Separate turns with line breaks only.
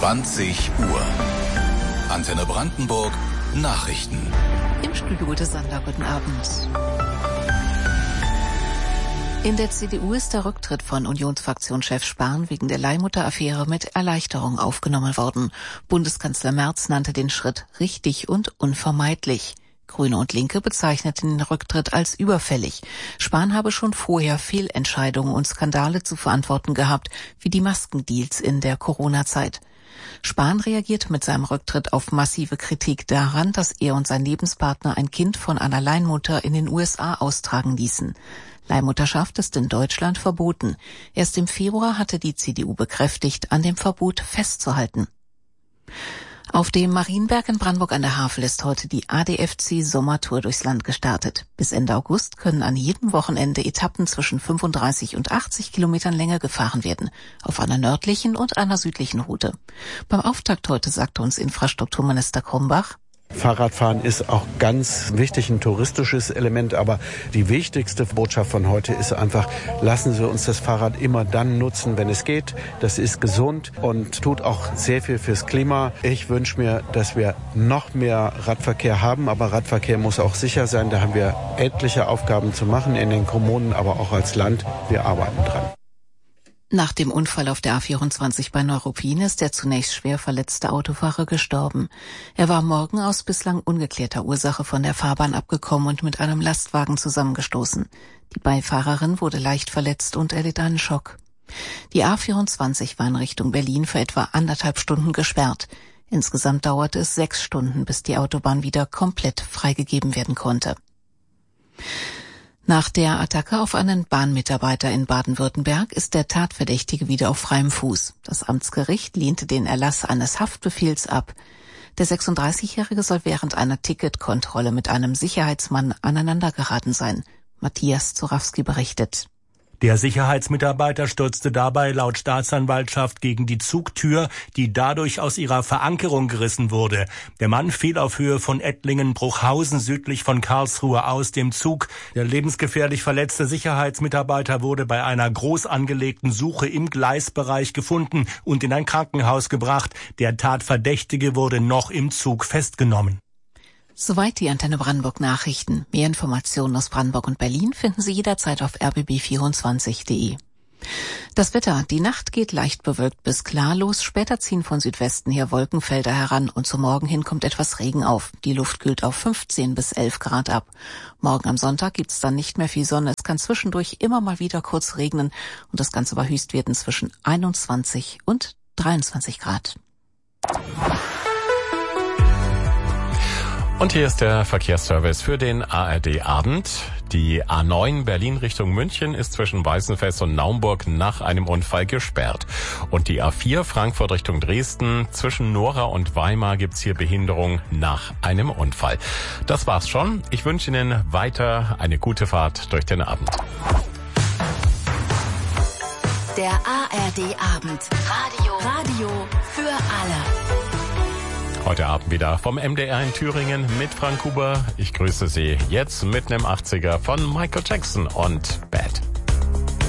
20 Uhr. Antenne Brandenburg Nachrichten.
Im Studio Ute Sander, guten Abend. In der CDU ist der Rücktritt von Unionsfraktionschef Spahn wegen der Leihmutter-Affäre mit Erleichterung aufgenommen worden. Bundeskanzler Merz nannte den Schritt richtig und unvermeidlich. Grüne und Linke bezeichneten den Rücktritt als überfällig. Spahn habe schon vorher Fehlentscheidungen und Skandale zu verantworten gehabt, wie die Maskendeals in der Corona-Zeit. Spahn reagiert mit seinem Rücktritt auf massive Kritik daran, dass er und sein Lebenspartner ein Kind von einer Leihmutter in den USA austragen ließen. Leihmutterschaft ist in Deutschland verboten. Erst im Februar hatte die CDU bekräftigt, an dem Verbot festzuhalten. Auf dem Marienberg in Brandenburg an der Havel ist heute die ADFC Sommertour durchs Land gestartet. Bis Ende August können an jedem Wochenende Etappen zwischen 35 und 80 Kilometern Länge gefahren werden, auf einer nördlichen und einer südlichen Route. Beim Auftakt heute sagte uns Infrastrukturminister Krombach:
Fahrradfahren ist auch ganz wichtig, ein touristisches Element, aber die wichtigste Botschaft von heute ist einfach, lassen Sie uns das Fahrrad immer dann nutzen, wenn es geht. Das ist gesund und tut auch sehr viel fürs Klima. Ich wünsche mir, dass wir noch mehr Radverkehr haben, aber Radverkehr muss auch sicher sein. Da haben wir etliche Aufgaben zu machen in den Kommunen, aber auch als Land. Wir arbeiten dran.
Nach dem Unfall auf der A24 bei Neuruppin ist der zunächst schwer verletzte Autofahrer gestorben. Er war am Morgen aus bislang ungeklärter Ursache von der Fahrbahn abgekommen und mit einem Lastwagen zusammengestoßen. Die Beifahrerin wurde leicht verletzt und erlitt einen Schock. Die A24 war in Richtung Berlin für etwa 1,5 Stunden gesperrt. Insgesamt dauerte es 6 Stunden, bis die Autobahn wieder komplett freigegeben werden konnte. Nach der Attacke auf einen Bahnmitarbeiter in Baden-Württemberg ist der Tatverdächtige wieder auf freiem Fuß. Das Amtsgericht lehnte den Erlass eines Haftbefehls ab. Der 36-Jährige soll während einer Ticketkontrolle mit einem Sicherheitsmann aneinandergeraten sein. Matthias Zorawski berichtet.
Der Sicherheitsmitarbeiter stürzte dabei laut Staatsanwaltschaft gegen die Zugtür, die dadurch aus ihrer Verankerung gerissen wurde. Der Mann fiel auf Höhe von Ettlingen-Bruchhausen südlich von Karlsruhe aus dem Zug. Der lebensgefährlich verletzte Sicherheitsmitarbeiter wurde bei einer groß angelegten Suche im Gleisbereich gefunden und in ein Krankenhaus gebracht. Der Tatverdächtige wurde noch im Zug festgenommen.
Soweit die Antenne Brandenburg Nachrichten. Mehr Informationen aus Brandenburg und Berlin finden Sie jederzeit auf rbb24.de. Das Wetter. Die Nacht geht leicht bewölkt bis klar los. Später ziehen von Südwesten her Wolkenfelder heran und zum Morgen hin kommt etwas Regen auf. Die Luft kühlt auf 15 bis 11 Grad ab. Morgen am Sonntag gibt's dann nicht mehr viel Sonne. Es kann zwischendurch immer mal wieder kurz regnen und das Ganze bei Höchstwerten zwischen 21 und 23 Grad.
Und hier ist der Verkehrsservice für den ARD-Abend. Die A9 Berlin Richtung München ist zwischen Weißenfels und Naumburg nach einem Unfall gesperrt. Und die A4 Frankfurt Richtung Dresden zwischen Nora und Weimar gibt's hier Behinderung nach einem Unfall. Das war's schon. Ich wünsche Ihnen weiter eine gute Fahrt durch den Abend.
Der ARD-Abend. Radio für alle.
Heute Abend wieder vom MDR in Thüringen mit Frank Huber. Ich grüße Sie jetzt mit einem 80er von Michael Jackson und Bad.